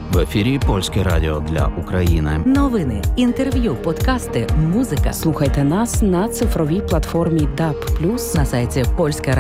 В ефірі Польське радіо для України. Новини, інтерв'ю, подкасти, музика. Слухайте нас на цифровій платформі DAB+, На сайті Польська